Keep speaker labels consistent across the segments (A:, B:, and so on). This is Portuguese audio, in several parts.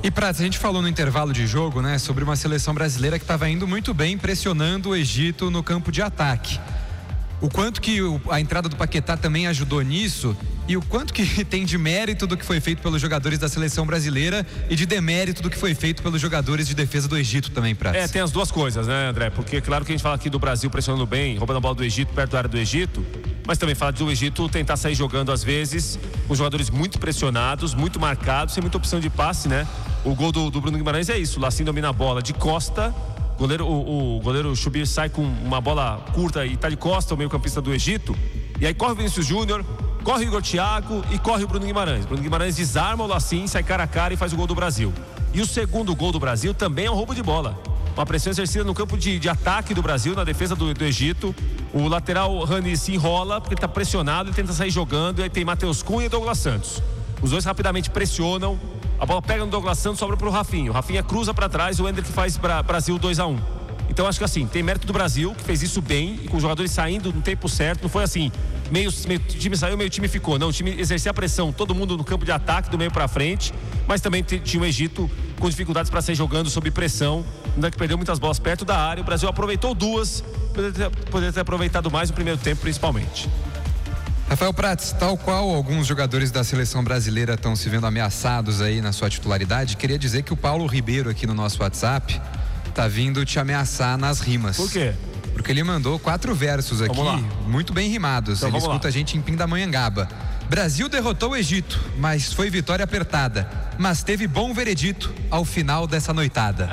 A: E Prats, a gente falou no intervalo de jogo, né, sobre uma seleção brasileira que estava indo muito bem, pressionando o Egito no campo de ataque. O quanto que a entrada do Paquetá também ajudou nisso e o quanto que tem de mérito do que foi feito pelos jogadores da seleção brasileira e de demérito do que foi feito pelos jogadores de defesa do Egito também, Prats.
B: Tem as duas coisas, né, André? Porque claro que a gente fala aqui do Brasil pressionando bem, roubando a bola do Egito, perto da área do Egito, mas também fala do Egito tentar sair jogando às vezes, com jogadores muito pressionados, muito marcados, sem muita opção de passe, né? O gol do Bruno Guimarães é isso, o Lacinho domina a bola de costa, o goleiro Chubir sai com uma bola curta e tá de costa, o meio-campista do Egito, e aí corre o Vinícius Júnior, corre o Igor Thiago e corre o Bruno Guimarães. Bruno Guimarães desarma o Lacinho, sai cara a cara e faz o gol do Brasil. E o segundo gol do Brasil também é um roubo de bola. Uma pressão exercida no campo de ataque do Brasil, na defesa do Egito. O lateral Rani se enrola porque ele está pressionado, ele tenta sair jogando, e aí tem Matheus Cunha e Douglas Santos. Os dois rapidamente pressionam, a bola pega no Douglas Santos, sobra para o Rafinha. O Rafinha cruza para trás, o Hendrick faz para Brasil 2-1. Então acho que assim, tem mérito do Brasil, que fez isso bem, e com os jogadores saindo no tempo certo. Não foi assim, meio time saiu, meio time ficou. Não, o time exercia a pressão, todo mundo no campo de ataque, do meio para frente, mas também tinha o Egito com dificuldades para sair jogando sob pressão, ainda que perdeu muitas bolas perto da área. O Brasil aproveitou duas, poderia ter aproveitado mais no primeiro tempo principalmente.
A: Rafael Prats, tal qual alguns jogadores da seleção brasileira estão se vendo ameaçados aí na sua titularidade, queria dizer que o Paulo Ribeiro aqui no nosso WhatsApp tá vindo te ameaçar nas rimas.
B: Por quê?
A: Porque ele mandou 4 versos aqui, muito bem rimados. Então, ele escuta a gente em Pindamonhangaba. Brasil derrotou o Egito, mas foi vitória apertada. Mas teve bom veredito ao final dessa noitada.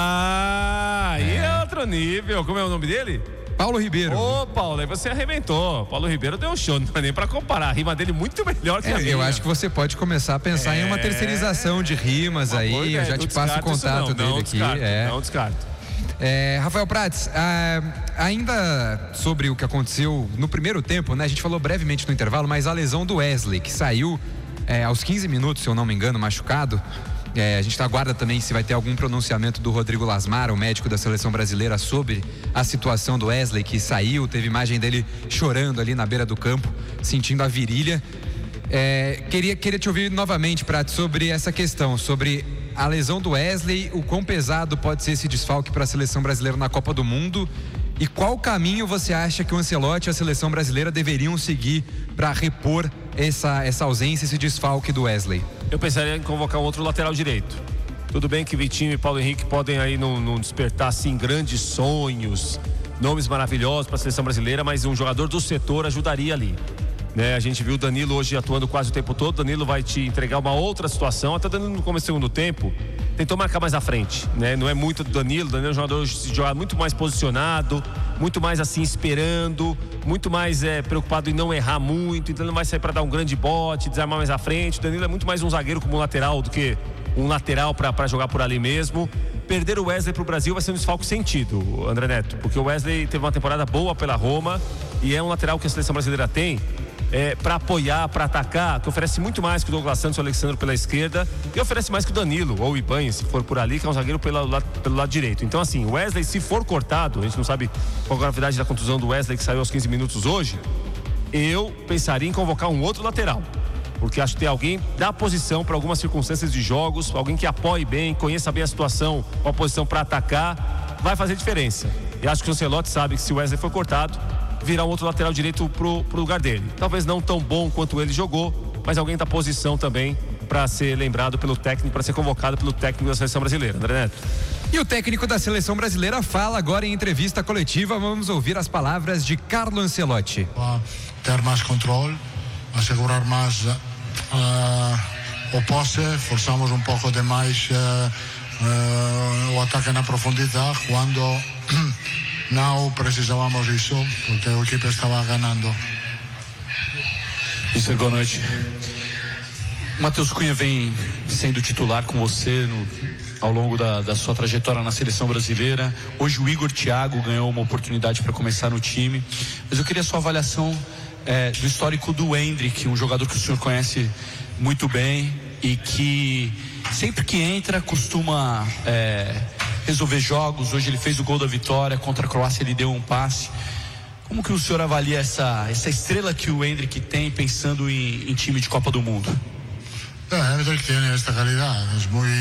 B: E é outro nível. Como é o nome dele?
A: Paulo Ribeiro.
B: Ô, Paulo, aí você arrebentou. Paulo Ribeiro deu um show, não dá nem pra comparar. A rima dele muito melhor que a minha.
A: Eu acho que você pode começar a pensar em uma terceirização de rimas aí. Eu já te passo o contato dele aqui.
B: Não descarto.
A: Rafael Prats, ainda sobre o que aconteceu no primeiro tempo, né? A gente falou brevemente no intervalo, mas a lesão do Wesley, que saiu aos 15 minutos, se eu não me engano, machucado. A gente aguarda também se vai ter algum pronunciamento do Rodrigo Lasmar, o médico da seleção brasileira, sobre a situação do Wesley, que saiu, teve imagem dele chorando ali na beira do campo, sentindo a virilha. Queria te ouvir novamente, Prats, sobre essa questão, sobre a lesão do Wesley, o quão pesado pode ser esse desfalque para a seleção brasileira na Copa do Mundo e qual caminho você acha que o Ancelotti e a seleção brasileira deveriam seguir para repor essa ausência, esse desfalque do Wesley?
B: Eu pensaria em convocar um outro lateral direito. Tudo bem que Vitinho e Paulo Henrique podem aí não despertar assim grandes sonhos, nomes maravilhosos para a seleção brasileira, mas um jogador do setor ajudaria ali. A gente viu o Danilo hoje atuando quase o tempo todo. Danilo vai te entregar uma outra situação. Até o Danilo no começo do segundo tempo tentou marcar mais à frente, Não é muito do Danilo. Danilo é um jogador de jogar muito mais posicionado, muito mais assim esperando, muito mais preocupado em não errar muito. Então ele não vai sair para dar um grande bote, desarmar mais à frente. O Danilo é muito mais um zagueiro como um lateral do que um lateral para jogar por ali mesmo. Perder o Wesley pro Brasil vai ser um desfalque sentido, André Neto, porque o Wesley teve uma temporada boa pela Roma e é um lateral que a seleção brasileira tem para apoiar, para atacar, que oferece muito mais que o Douglas Santos e o Alexandre pela esquerda e oferece mais que o Danilo ou o Ibanez, se for por ali, que é um zagueiro pelo lado direito. Então assim, o Wesley, se for cortado, a gente não sabe qual a gravidade da contusão do Wesley, que saiu aos 15 minutos hoje, eu pensaria em convocar um outro lateral, porque acho que tem alguém da posição para algumas circunstâncias de jogos, alguém que apoie bem, conheça bem a situação, a posição para atacar, vai fazer diferença. E acho que o Ancelotti sabe que se o Wesley for cortado, virar um outro lateral direito pro lugar dele. Talvez não tão bom quanto ele jogou, mas alguém da posição também para ser lembrado pelo técnico, para ser convocado pelo técnico da seleção brasileira. André Neto.
A: E o técnico da seleção brasileira fala agora em entrevista coletiva. Vamos ouvir as palavras de Carlo Ancelotti.
C: Ter mais controle, assegurar mais o posse, forçamos um pouco demais o ataque na profundidade quando não precisávamos isso, porque a equipe estava ganhando.
D: Mister, boa noite. Matheus Cunha vem sendo titular com você ao longo da sua trajetória na seleção brasileira. Hoje o Igor Thiago ganhou uma oportunidade para começar no time, mas eu queria a sua avaliação do histórico do Hendrick, um jogador que o senhor conhece muito bem e que sempre que entra costuma resolver jogos. Hoje ele fez o gol da vitória contra a Croácia, ele deu um passe. Como que o senhor avalia essa estrela que o Hendrick tem pensando em time de Copa do Mundo?
C: Hendrick tiene esta calidad, es muy